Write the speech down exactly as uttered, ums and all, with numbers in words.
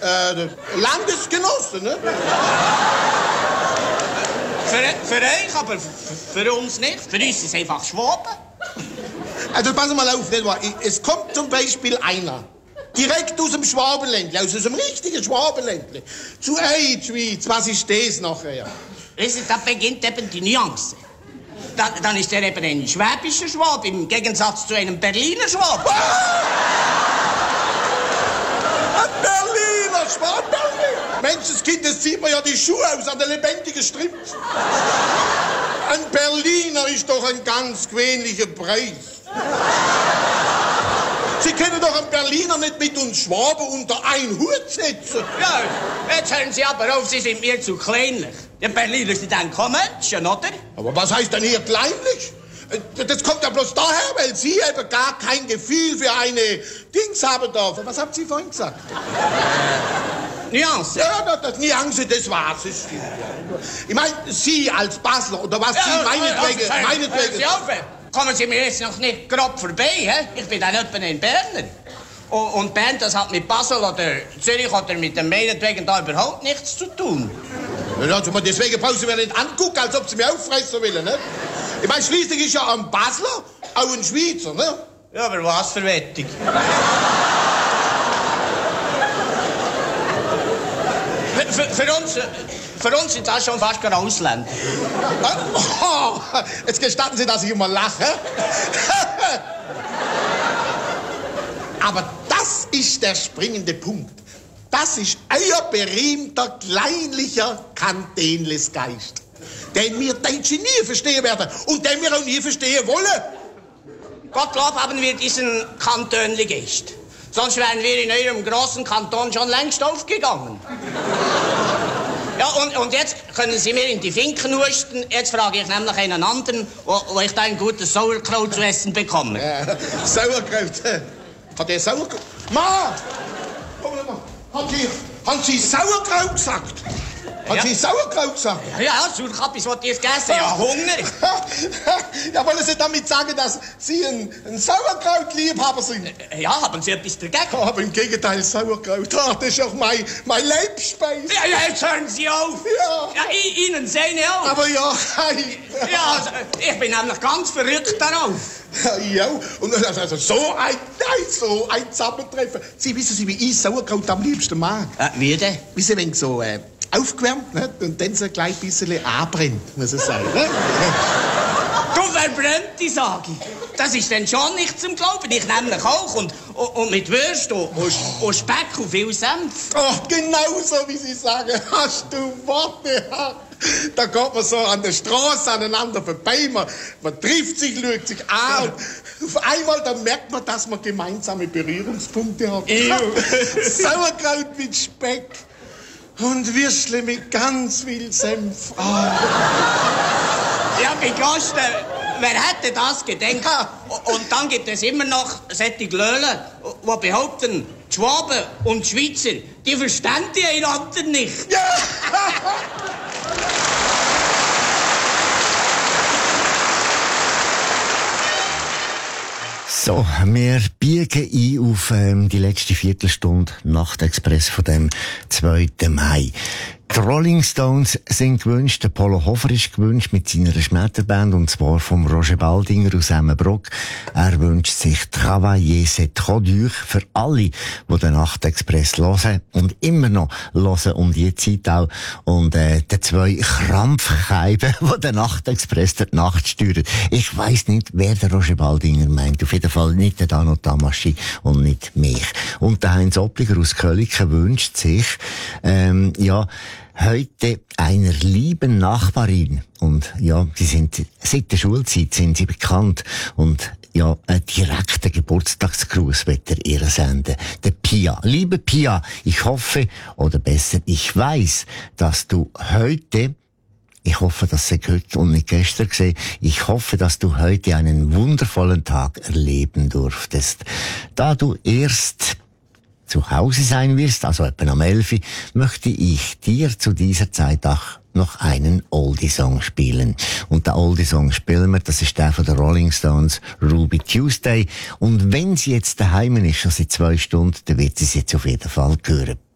äh, Landesgenossen, ne? Für, für euch, aber für, für uns nicht. Für uns ist es einfach Schwaben. Also pass mal auf, nicht wahr? Es kommt zum Beispiel einer, direkt aus dem Schwabenländle, aus dem richtigen Schwabenländle, zu euch in die Schweiz. Was ist das nachher? Wissen Sie, da beginnt eben die Nuance. Da, dann ist er eben ein schwäbischer Schwab, im Gegensatz zu einem Berliner Schwab. Ah! Ein Berliner Schwab, Berlin! Menschenskind, das zieht mir ja die Schuhe aus an der lebendigen Strips. Ein Berliner ist doch ein ganz gewöhnlicher Preis. Sie können doch einen Berliner nicht mit uns Schwaben unter einen Hut setzen. Ja, jetzt hören Sie aber auf, Sie sind mir zu kleinlich. Die Berliner sind dann kein Menschen, oder? Aber was heißt denn hier kleinlich? Das kommt ja bloß daher, weil Sie eben gar kein Gefühl für eine Dings haben dürfen. Was haben Sie vorhin gesagt? Äh, Nuance. Ja, das, das Nuance, das war's. Das stimmt. Ich meine, Sie als Basler, oder was ja, Sie meinetwegen... Also, meinetwegen... Sie auf, kommen Sie mir jetzt noch nicht grob vorbei, he? Ich bin dann etwa ein Berner. Und, und Bern, das hat mit Basel oder Zürich oder mit dem meinetwegen da überhaupt nichts zu tun. Ja, also, deswegen brauchen Sie mir nicht angucken, als ob Sie mich auffressen wollen, ne? Ich meine, schließlich ist ja ein Basler auch ein Schweizer, ne? Ja, aber was für Wettig. für, für, uns, für uns sind das schon fast gar Ausländer. Oh, jetzt gestatten Sie, dass ich immer lache. Aber das ist der springende Punkt. Das ist euer berühmter, kleinlicher Kantänlesgeist, den wir Deutsche nie verstehen werden und den wir auch nie verstehen wollen. Gottlob haben wir diesen Kantönli-Geist. Sonst wären wir in eurem großen Kanton schon längst aufgegangen. Ja, und, und jetzt können Sie mir in die Finken husten. Jetzt frage ich nämlich einen anderen, wo, wo ich da ein gutes Sauerkraut zu essen bekomme. Äh, Sauerkraut? Hat der Sauerkraut? Ma! Komm mal. Haben Sie, haben Sie Sauerkraut gesagt? Haben ja. Sie Sauerkraut gesagt? Ja, ja, Sauerkraut, was ihr gegessen? Ja, Hunger. Ja, wollen Sie damit sagen, dass Sie ein, ein Sauerkraut-Liebhaber sind? Ja, haben Sie etwas dagegen? Oh, aber im Gegenteil, Sauerkraut, oh, das ist auch mein, mein Leibspeise. Ja, ja, jetzt hören Sie auf. Ja. Ja, I, Ihnen sehen auch. Aber ja, hey. Ja, also, ich bin nämlich ganz verrückt darauf. Ja, und also so ein, nein, so ein Zusammentreffen. Sie wissen Sie, wie ich Sauerkraut am liebsten mag? Äh, wie denn? Wie Sie, wenn so äh, aufgewärmt, ne? Und dann so gleich ein bisschen anbrennt, muss ich sagen. Ne? Du verbrennt die Sage. Das ist dann schon nicht zum Glauben. Ich nämlich auch. Und, und, und mit Würst und, und, und Speck und viel Senf. Oh, genau so, wie Sie sagen. Hast du Worte? Da geht man so an der Straße aneinander vorbei. Man, man trifft sich, schaut sich an. Und auf einmal dann merkt man, dass man gemeinsame Berührungspunkte hat. Sauerkraut mit Speck. Und Würstle mit ganz viel Senf. Oh. Ja, begosten, wer hätte das gedacht? Und dann gibt es immer noch solche Glöhle, die behaupten, die Schwaben und die Schweizer, die verstehen einander nicht. Ja. So, wir biegen ein auf ähm, die letzte Viertelstunde Nachtexpress von dem zweiten Mai. Die Rolling Stones sind gewünscht, der Polo Hofer ist gewünscht mit seiner Schmetterband, und zwar vom Roger Baldinger aus Emmenbrock. Er wünscht sich «Travailler c'est trop dur» für alle, die den Nachtexpress hören und immer noch hören um die Zeit auch. Und äh, die zwei Krampfscheiben, die den Nachtexpress durch die Nacht steuern. Ich weiss nicht, wer der Roger Baldinger meint. Auf jeden Fall nicht der Dano Tamaschi und nicht mich. Und der Heinz Oppliger aus Köliken wünscht sich, ähm, ja, heute einer lieben Nachbarin. Und ja, sie sind, seit der Schulzeit sind sie bekannt. Und ja, einen direkten Geburtstagsgruß wird er ihr senden. Der Pia. Liebe Pia, ich hoffe, oder besser, ich weiss, dass du heute, ich hoffe, dass sie heute und nicht gestern gesehen, ich hoffe, dass du heute einen wundervollen Tag erleben durftest. Da du erst zu Hause sein wirst, also etwa am elf, möchte ich dir zu dieser Zeit auch noch einen Oldie-Song spielen. Und der Oldie-Song spielen wir, das ist der von den Rolling Stones, Ruby Tuesday. Und wenn sie jetzt daheim ist, schon seit zwei Stunden, dann wird sie es jetzt auf jeden Fall hören.